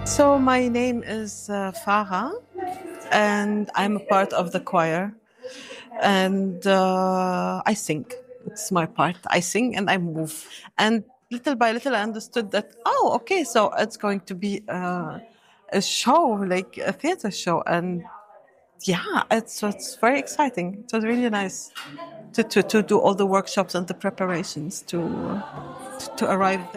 So my name is Farah, and I'm a part of the choir. And I sing. It's my part. I sing and I move. And little by little, I understood that. Oh, okay. So it's going to be a show, like a theater show, and yeah, it's very exciting. It was really nice to do all the workshops and the preparations to arrive there.